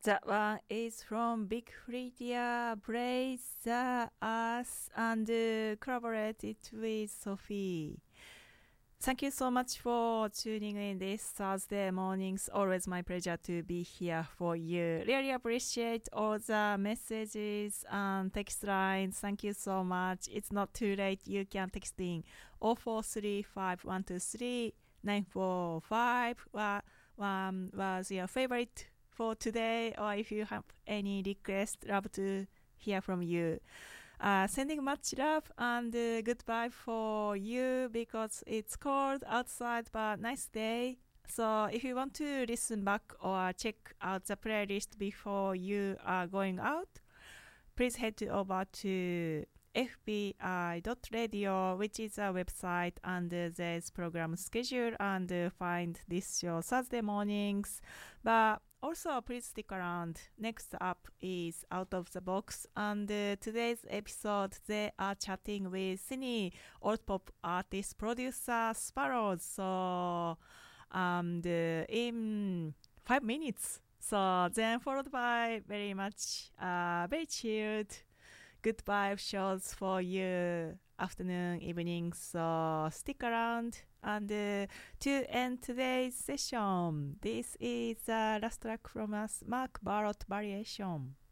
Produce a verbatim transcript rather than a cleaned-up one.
That one is from Big Freedia, Praise the Earth, and uh, collaborated with Sophie. Thank you so much for tuning in this Thursday mornings. Always my pleasure to be here for you. Really appreciate all the messages and text lines. Thank you so much. It's not too late. You can text in zero four three five one two three nine four five. What um, was your favorite for today? Or if you have any request, love to hear from you. Uh, sending much love and uh, goodbye for you because it's cold outside but nice day. So if you want to listen back or check out the playlist before you are going out, please head over to f b i dot radio, which is a website, and uh, there's program schedule, and uh, find this show Thursday mornings. But also, please stick around. Next up is Out of the Box, and uh, today's episode, they are chatting with Cine, old pop artist producer Sparrows. So, um, the, in five minutes. So then followed by very much, uh, very chilled, good vibe shows for you afternoon, evening. So stick around. And uh, to end today's session, this is the last track from us, Mark Barrett Variation.